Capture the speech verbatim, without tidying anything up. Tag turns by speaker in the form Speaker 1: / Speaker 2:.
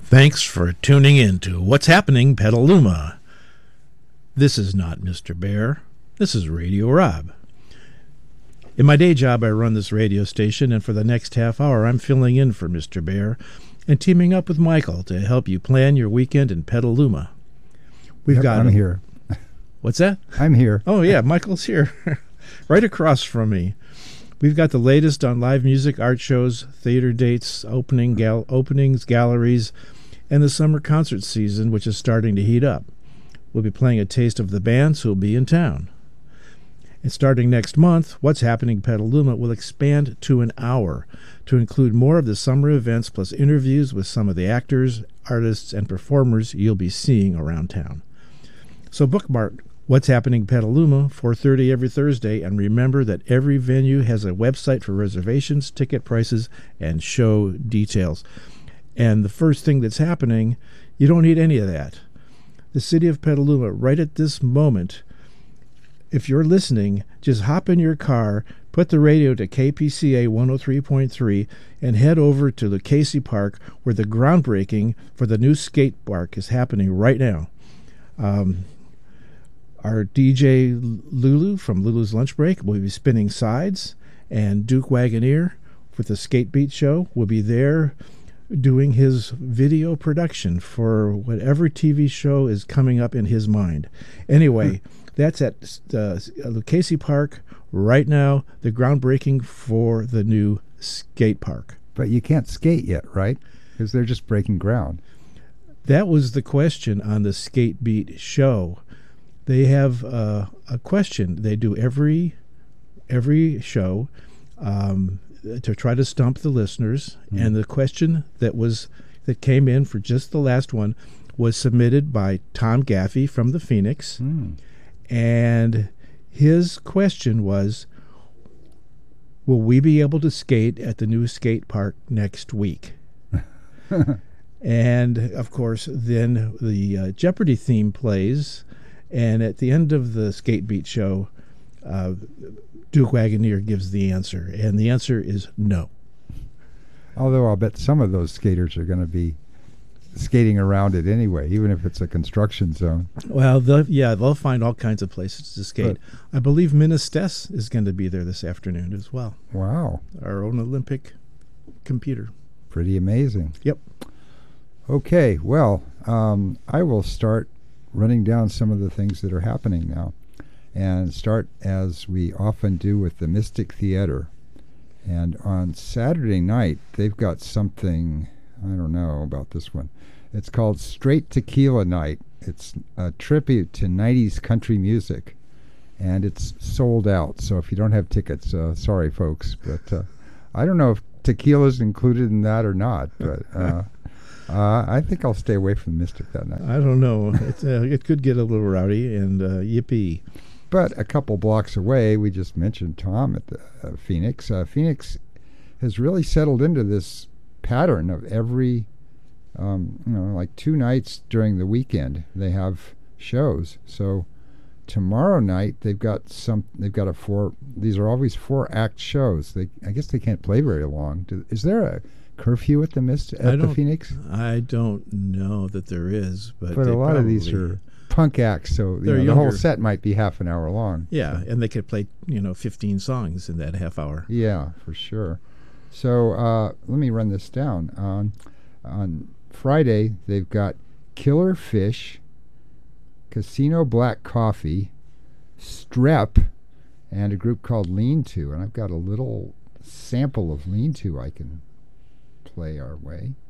Speaker 1: Thanks for tuning in to What's Happening Petaluma. This is not Mister Bear. This is Radio Rob. In my day job, I run this radio station, and for the next half hour, I'm filling in for Mister Bear and teaming up with Michael to help you plan your weekend in Petaluma. We've
Speaker 2: Yep,
Speaker 1: got
Speaker 2: I'm
Speaker 1: him.
Speaker 2: here.
Speaker 1: What's that?
Speaker 2: I'm here.
Speaker 1: Oh, yeah, Michael's here, right across from me. We've got the latest on live music, art shows, theater dates, opening gal- openings, galleries, and the summer concert season, which is starting to heat up. We'll be playing a taste of the bands who will be in town. And starting next month, What's Happening Petaluma will expand to an hour to include more of the summer events plus interviews with some of the actors, artists, and performers you'll be seeing around town. So bookmark What's Happening Petaluma, four thirty every Thursday, and remember that every venue has a website for reservations, ticket prices, and show details. And the first thing that's happening, you don't need any of that. The city of Petaluma, right at this moment, if you're listening, just hop in your car, put the radio to K P C A one oh three point three, and head over to the Casey Park, where the groundbreaking for the new skate park is happening right now. Um, our D J Lulu from Lulu's Lunch Break will be spinning sides, and Duke Wagoneer with the Skate Beat Show will be there doing his video production for whatever T V show is coming up in his mind. Anyway, that's at uh, Lucchese Park right now, the groundbreaking for the new skate park.
Speaker 2: But you can't skate yet, right? Because they're just breaking ground.
Speaker 1: That was the question on the Skate Beat show. They have uh, a question they do every every show um, to try to stump the listeners. Mm. And the question that was that came in for just the last one was submitted by Tom Gaffey from the Phoenix.
Speaker 2: Mm. And
Speaker 1: his question was, will we be able to skate at the new skate park next week? And, of course, then the uh, Jeopardy theme plays, and at the end of the Skate Beat show, uh, Duke Wagoneer gives the answer, and the answer is no.
Speaker 2: Although I'll bet some of those skaters are going to be skating around it anyway, even if it's a construction zone.
Speaker 1: Well, they'll, yeah, they'll find all kinds of places to skate. But I believe Ministes is going to be there this afternoon as well.
Speaker 2: Wow.
Speaker 1: Our own Olympic computer.
Speaker 2: Pretty amazing.
Speaker 1: Yep.
Speaker 2: Okay, well, um, I will start running down some of the things that are happening now, and start as we often do with the Mystic Theater. And on Saturday night, they've got something, I don't know about this one. It's called Straight Tequila Night. It's a tribute to nineties country music, and it's sold out. So if you don't have tickets, uh, sorry, folks. But uh, I don't know if tequila's included in that or not, but uh, uh, I think I'll stay away from Mystic that night.
Speaker 1: I don't know. It's, uh, it could get a little rowdy, and uh, yippee.
Speaker 2: But a couple blocks away, we just mentioned Tom at the uh, Phoenix. Uh, Phoenix has really settled into this pattern of every, um, you know, like two nights during the weekend they have shows. So tomorrow night they've got some. They've got a four. These are always four act shows. They, I guess, they can't play very long. Do, is there a curfew at the Mist at the Phoenix?
Speaker 1: I don't know that there is, but
Speaker 2: but a lot of these are punk acts, so you know, the whole set might be half an hour long.
Speaker 1: Yeah,
Speaker 2: so.
Speaker 1: And they could play, you know, fifteen songs in that half hour.
Speaker 2: Yeah, for sure. So uh, let me run this down. On on Friday, they've got Killer Fish, Casino Black Coffee, Strep, and a group called Lean To. And I've got a little sample of Lean To I can play our way.